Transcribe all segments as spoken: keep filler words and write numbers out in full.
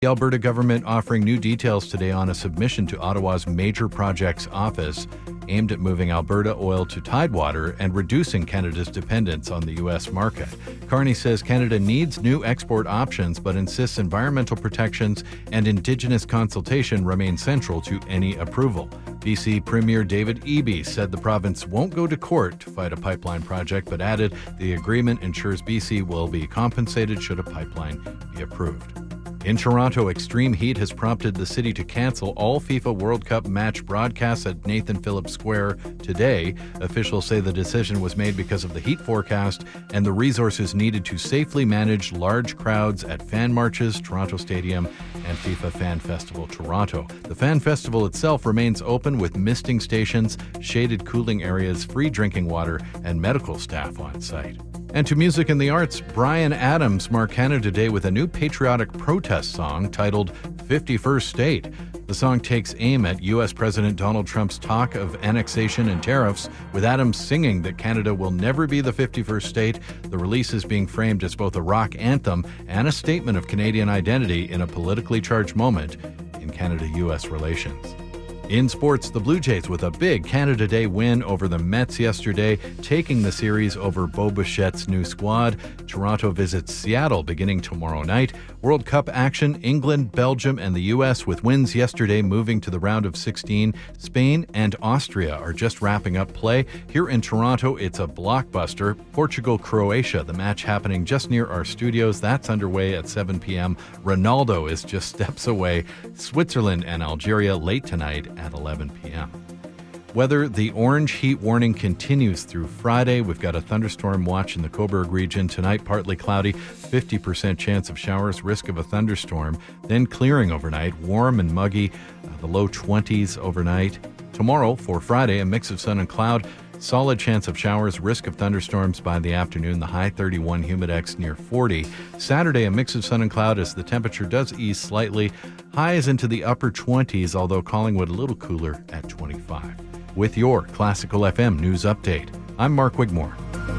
The Alberta government offering new details today on a submission to Ottawa's Major Projects Office aimed at moving Alberta oil to Tidewater and reducing Canada's dependence on the U S market. Carney says Canada needs new export options but insists environmental protections and Indigenous consultation remain central to any approval. B C Premier David Eby said the province won't go to court to fight a pipeline project, but added the agreement ensures B C will be compensated should a pipeline be approved. In Toronto, extreme heat has prompted the city to cancel all FIFA World Cup match broadcasts at Nathan Phillips Square today. Officials say the decision was made because of the heat forecast and the resources needed to safely manage large crowds at fan marches, Toronto Stadium, and FIFA Fan Festival Toronto. The Fan Festival itself remains open with misting stations, shaded cooling areas, free drinking water, and medical staff on site. And to music and the arts, Bryan Adams marked Canada Day with a new patriotic protest song titled fifty-first State. The song takes aim at U S President Donald Trump's talk of annexation and tariffs, with Adams singing that Canada will never be the fifty-first state. The release is being framed as both a rock anthem and a statement of Canadian identity in a politically charged moment in Canada-U S relations. In sports, the Blue Jays with a big Canada Day win over the Mets yesterday, taking the series over Bo Bichette's new squad. Toronto visits Seattle beginning tomorrow night. World Cup action, England, Belgium, and the U S with wins yesterday moving to the round of sixteen. Spain and Austria are just wrapping up play. Here in Toronto, it's a blockbuster. Portugal-Croatia, the match happening just near our studios. That's underway at seven p.m. Ronaldo is just steps away. Switzerland and Algeria late tonight at eleven p.m. Weather, the orange heat warning continues through Friday. We've got a thunderstorm watch in the Cobourg region. Tonight, partly cloudy, fifty percent chance of showers, risk of a thunderstorm. Then clearing overnight, warm and muggy, uh, the low twenties overnight. Tomorrow, for Friday, a mix of sun and cloud. Solid chance of showers, risk of thunderstorms by the afternoon, the high thirty-one, humidex near forty. Saturday, a mix of sun and cloud as the temperature does ease slightly. Highs into the upper twenties, although Collingwood a little cooler at twenty-five. With your Classical F M News Update, I'm Mark Wigmore.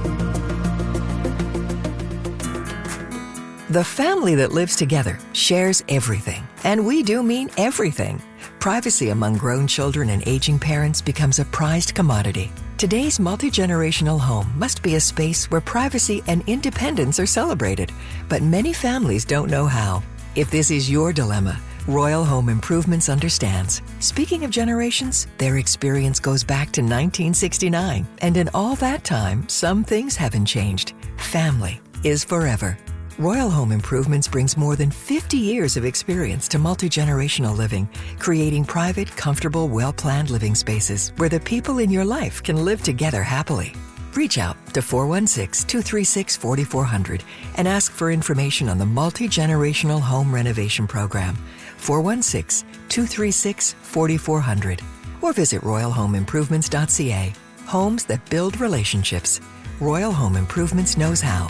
The family that lives together shares everything, and we do mean everything. Privacy among grown children and aging parents becomes a prized commodity. Today's multi-generational home must be a space where privacy and independence are celebrated, but many families don't know how. If this is your dilemma, Royal Home Improvements understands. Speaking of generations, their experience goes back to nineteen sixty-nine, and in all that time, some things haven't changed. Family is forever. Royal Home Improvements brings more than fifty years of experience to multi-generational living, creating private, comfortable, well-planned living spaces where the people in your life can live together happily. Reach out to four one six, two three six, four four zero zero and ask for information on the Multi-Generational Home Renovation Program, four one six, two three six, four four zero zero, or visit royal home improvements dot c a. Homes that build relationships. Royal Home Improvements knows how.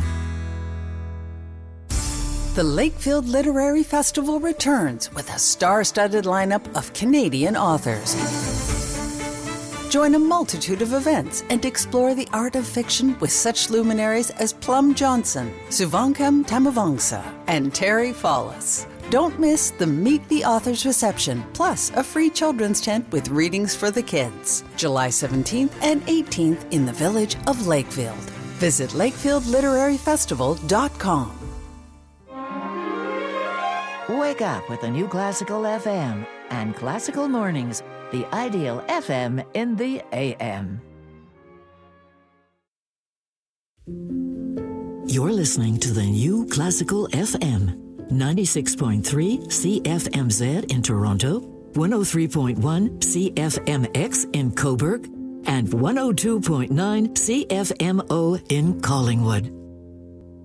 The Lakefield Literary Festival returns with a star-studded lineup of Canadian authors. Join a multitude of events and explore the art of fiction with such luminaries as Plum Johnson, Suvankam Tamavangsa, and Terry Follis. Don't miss the Meet the Authors reception, plus a free children's tent with readings for the kids. July seventeenth and eighteenth in the village of Lakefield. Visit lakefield literary festival dot com. Wake up with a new Classical F M and Classical Mornings, the ideal F M in the A M. You're listening to the new Classical F M, ninety-six point three C F M Z in Toronto, one oh three point one C F M X in Cobourg, and one oh two point nine C F M O in Collingwood.